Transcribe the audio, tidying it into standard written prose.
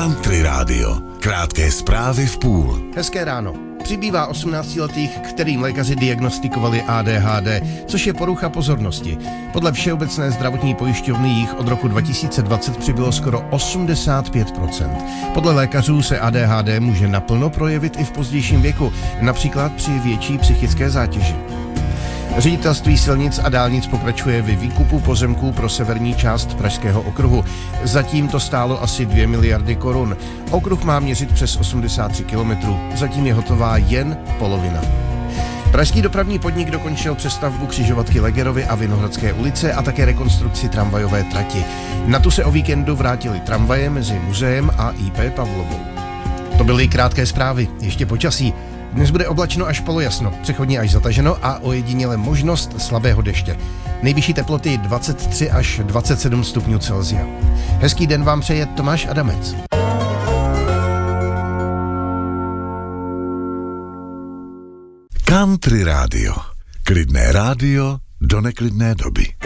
Country Rádio. Krátké zprávy v půl. Hezké ráno. Přibývá 18letých, kterým lékaři diagnostikovali ADHD, což je porucha pozornosti. Podle Všeobecné zdravotní pojišťovny jich od roku 2020 přibylo skoro 85%. Podle lékařů se ADHD může naplno projevit i v pozdějším věku, například při větší psychické zátěži. Ředitelství silnic a dálnic pokračuje ve výkupu pozemků pro severní část Pražského okruhu. Zatím to stálo asi 2 miliardy korun. Okruh má měřit přes 83 kilometrů. Zatím je hotová jen polovina. Pražský dopravní podnik dokončil přestavbu křižovatky Legerovy a Vinohradské ulice a také rekonstrukci tramvajové trati. Na tu se o víkendu vrátily tramvaje mezi muzeem a IP Pavlovou. To byly krátké zprávy, ještě počasí. Dnes bude oblačno až polojasno, přechodně až zataženo a ojediněle možnost slabého deště. Nejvyšší teploty 23 až 27 stupňů Celsia. Hezký den vám přeje Tomáš Adamec. Country Rádio. Klidné rádio do neklidné doby.